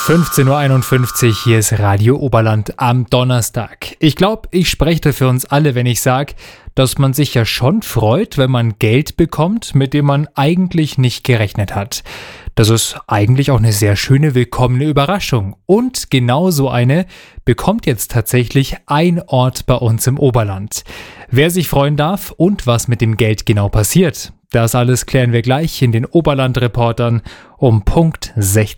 15:51 Uhr, hier ist Radio Oberland am Donnerstag. Ich glaube, ich spreche für uns alle, wenn ich sage, dass man sich ja schon freut, wenn man Geld bekommt, mit dem man eigentlich nicht gerechnet hat. Das ist eigentlich auch eine sehr schöne, willkommene Überraschung. Und genau so eine bekommt jetzt tatsächlich ein Ort bei uns im Oberland. Wer sich freuen darf und was mit dem Geld genau passiert, das alles klären wir gleich in den Oberland-Reportern um Punkt 16.